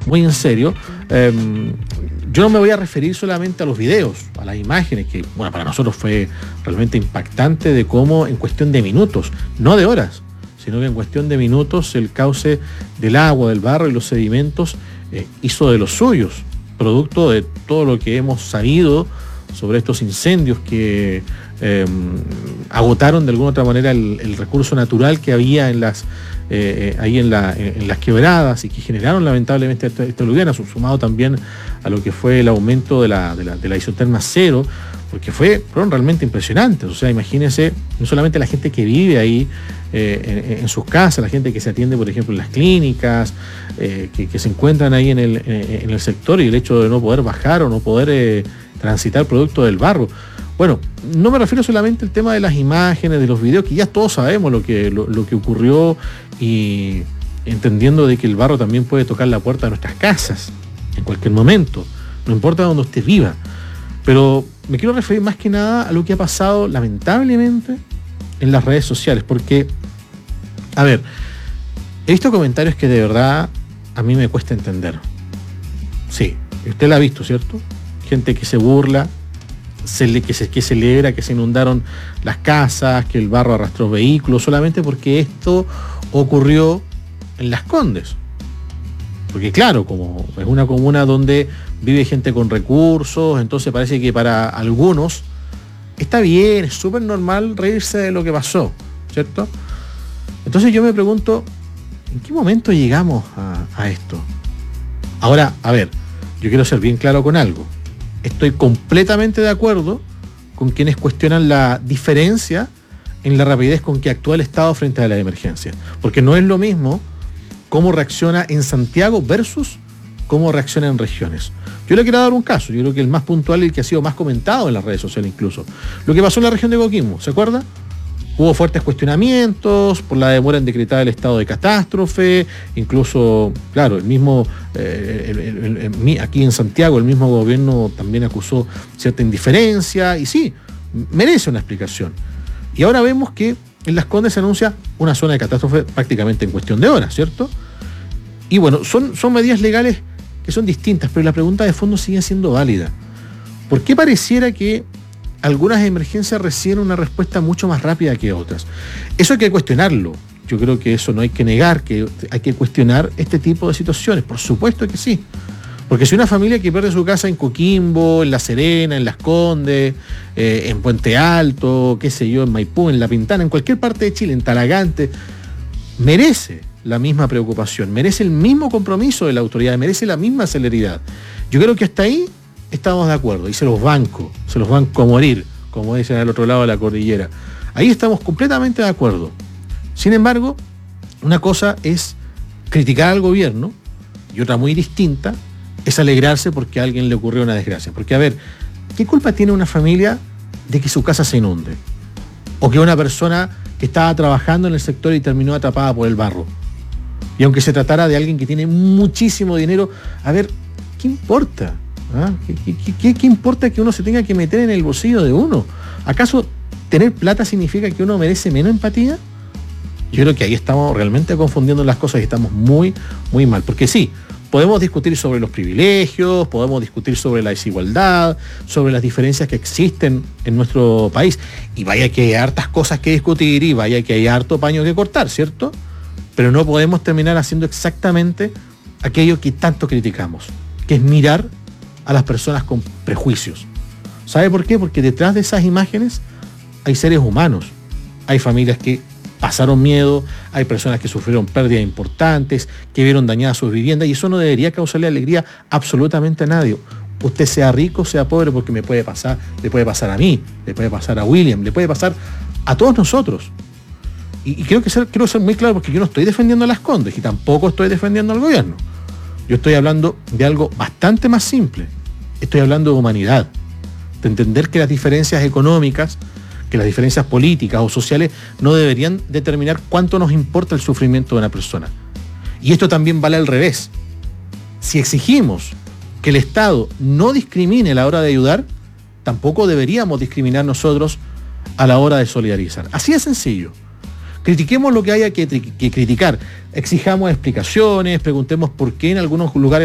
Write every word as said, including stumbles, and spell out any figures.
muy en serio. Eh, yo no me voy a referir solamente a los videos, a las imágenes, que bueno, para nosotros fue realmente impactante de cómo en cuestión de minutos, no de horas, sino que en cuestión de minutos el cauce del agua, del barro y los sedimentos eh, hizo de los suyos, producto de todo lo que hemos sabido sobre estos incendios que eh, agotaron de alguna otra manera el, el recurso natural que había en las eh, ahí en, la, en las quebradas y que generaron lamentablemente esta, esta aluvión, sumado también a lo que fue el aumento de la, de la, de la isoterma cero, porque fue, fueron realmente impresionantes. O sea, imagínense, no solamente la gente que vive ahí eh, en, en sus casas, la gente que se atiende, por ejemplo, en las clínicas, eh, que, que se encuentran ahí en el, en el sector, y el hecho de no poder bajar o no poder eh, transitar producto del barro. Bueno, no me refiero solamente al tema de las imágenes, de los videos, que ya todos sabemos lo que, lo, lo que ocurrió, y entendiendo de que el barro también puede tocar la puerta de nuestras casas en cualquier momento, no importa dónde usted viva. Pero me quiero referir más que nada a lo que ha pasado lamentablemente en las redes sociales, porque, a ver, he visto comentarios que de verdad a mí me cuesta entender. Sí, usted la ha visto, ¿cierto? Gente que se burla, se, que, se, que celebra que se inundaron las casas, que el barro arrastró vehículos, solamente porque esto ocurrió en Las Condes. Porque claro, como es una comuna donde vive gente con recursos, entonces parece que para algunos está bien, es súper normal reírse de lo que pasó, ¿cierto? Entonces yo me pregunto, ¿en qué momento llegamos a, a esto? Ahora, a ver, yo quiero ser bien claro con algo. Estoy completamente de acuerdo con quienes cuestionan la diferencia en la rapidez con que actúa el Estado frente a la emergencia. Porque no es lo mismo cómo reacciona en Santiago versus cómo reacciona en regiones. Yo le quiero dar un caso, yo creo que el más puntual y el que ha sido más comentado en las redes sociales incluso. Lo que pasó en la región de Coquimbo, ¿se acuerda? Hubo fuertes cuestionamientos por la demora en decretar el estado de catástrofe, incluso, claro, el mismo, eh, el, el, el, el, aquí en Santiago el mismo gobierno también acusó cierta indiferencia, y sí, merece una explicación. Y ahora vemos que en Las Condes se anuncia una zona de catástrofe prácticamente en cuestión de horas, ¿cierto? Y bueno, son, son medidas legales que son distintas, pero la pregunta de fondo sigue siendo válida. ¿Por qué pareciera que algunas emergencias reciben una respuesta mucho más rápida que otras? Eso hay que cuestionarlo. Yo creo que eso no hay que negar, que hay que cuestionar este tipo de situaciones. Por supuesto que sí. Porque si una familia que pierde su casa en Coquimbo, en La Serena, en Las Condes, eh, en Puente Alto, qué sé yo, en Maipú, en La Pintana, en cualquier parte de Chile, en Talagante, merece la misma preocupación, merece el mismo compromiso de la autoridad, merece la misma celeridad. Yo creo que hasta ahí estamos de acuerdo, y se los banco, se los banco a morir, como dicen al otro lado de la cordillera. Ahí estamos completamente de acuerdo. Sin embargo, una cosa es criticar al gobierno, y otra muy distinta es alegrarse porque a alguien le ocurrió una desgracia. Porque, a ver, ¿qué culpa tiene una familia de que su casa se inunde? O que una persona que estaba trabajando en el sector y terminó atrapada por el barro. Y aunque se tratara de alguien que tiene muchísimo dinero, a ver, ¿qué importa? ¿Ah? ¿Qué, qué, qué, ¿Qué importa que uno se tenga que meter en el bolsillo de uno? ¿Acaso tener plata significa que uno merece menos empatía? Yo creo que ahí estamos realmente confundiendo las cosas y estamos muy, muy mal. Porque sí, podemos discutir sobre los privilegios, podemos discutir sobre la desigualdad, sobre las diferencias que existen en nuestro país. Y vaya que hay hartas cosas que discutir y vaya que hay harto paño que cortar, ¿cierto? Pero no podemos terminar haciendo exactamente aquello que tanto criticamos, que es mirar a las personas con prejuicios. ¿Sabe por qué? Porque detrás de esas imágenes hay seres humanos, hay familias que pasaron miedo, hay personas que sufrieron pérdidas importantes, que vieron dañadas sus viviendas, y eso no debería causarle alegría absolutamente a nadie. Usted sea rico, sea pobre, porque me puede pasar, le puede pasar a mí, le puede pasar a William, le puede pasar a todos nosotros. Y, y creo que ser, quiero ser muy claro, porque yo no estoy defendiendo a Las Condes y tampoco estoy defendiendo al gobierno. Yo estoy hablando de algo bastante más simple. Estoy hablando de humanidad, de entender que las diferencias económicas, que las diferencias políticas o sociales no deberían determinar cuánto nos importa el sufrimiento de una persona. Y esto también vale al revés. Si exigimos que el Estado no discrimine a la hora de ayudar, tampoco deberíamos discriminar nosotros a la hora de solidarizar. Así de sencillo. Critiquemos lo que haya que, que criticar, exijamos explicaciones, preguntemos por qué en algunos lugares